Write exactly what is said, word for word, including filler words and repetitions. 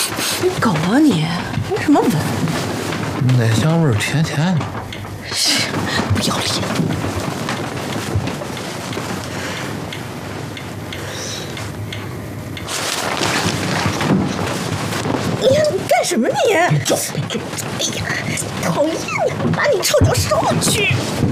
你狗啊你！闻什么闻？ 奶香味儿甜甜的。 不要脸！你干什么你？ 走！ 哎呀，讨厌呀！把你臭脚收去！